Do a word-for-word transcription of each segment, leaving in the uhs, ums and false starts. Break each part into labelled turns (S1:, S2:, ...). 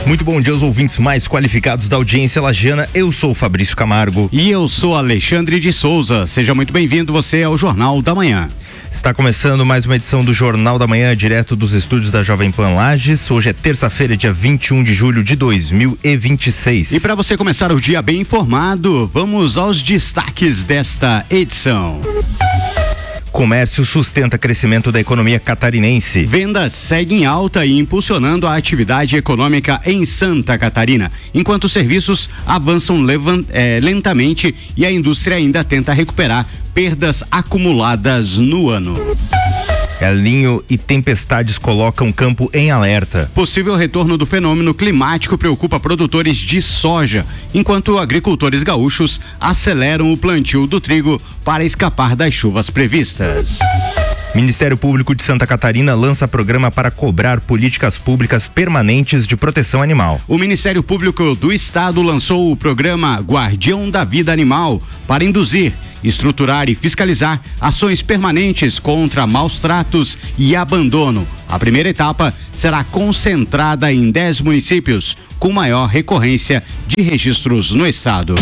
S1: Muito bom dia aos ouvintes mais qualificados da audiência lagiana. Eu sou o Fabrício Camargo.
S2: E eu sou Alexandre de Souza. Seja muito bem-vindo você ao Jornal da Manhã.
S1: Está começando mais uma edição do Jornal da Manhã, direto dos estúdios da Jovem Pan Lages. Hoje é terça-feira, dia vinte e um de julho de dois mil e vinte e seis.
S2: E para você começar o dia bem informado, vamos aos destaques desta edição.
S1: Comércio sustenta crescimento da economia catarinense.
S2: Vendas seguem alta e impulsionando a atividade econômica em Santa Catarina, enquanto os serviços avançam levan, é, lentamente e a indústria ainda tenta recuperar perdas acumuladas no ano.
S1: El Niño e tempestades colocam o campo em alerta.
S2: Possível retorno do fenômeno climático preocupa produtores de soja, enquanto agricultores gaúchos aceleram o plantio do trigo para escapar das chuvas previstas.
S1: Ministério Público de Santa Catarina lança programa para cobrar políticas públicas permanentes de proteção animal.
S2: O Ministério Público do Estado lançou o programa Guardião da Vida Animal para induzir, estruturar e fiscalizar ações permanentes contra maus tratos e abandono. A primeira etapa será concentrada em dez municípios, com maior recorrência de registros no estado.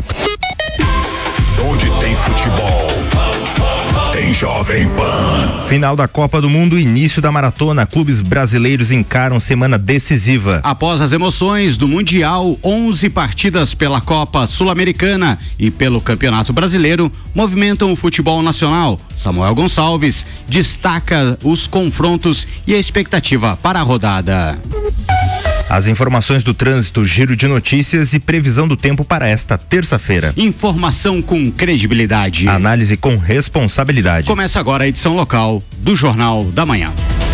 S3: Onde tem futebol, tem Jovem Pan.
S1: Final da Copa do Mundo, início da maratona. Clubes brasileiros encaram semana decisiva.
S2: Após as emoções do Mundial, onze partidas pela Copa Sul-Americana e pelo Campeonato Brasileiro movimentam o futebol nacional. Samuel Gonçalves destaca os confrontos e a expectativa para a rodada.
S1: As informações do trânsito, giro de notícias e previsão do tempo para esta terça-feira.
S2: Informação com credibilidade.
S1: Análise com responsabilidade.
S2: Começa agora a edição local do Jornal da Manhã.